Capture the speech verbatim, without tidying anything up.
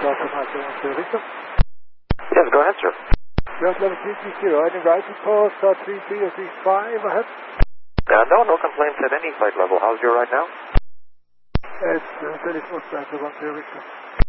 Delta five seven one zero, Victor. Yes, go ahead, sir. Ground level three three zero, any rising call, start three three or three five, ahead. Uh, no, no complaints at any flight level. How's your right now? It's uh, thirty-four, Delta one zero, Victor.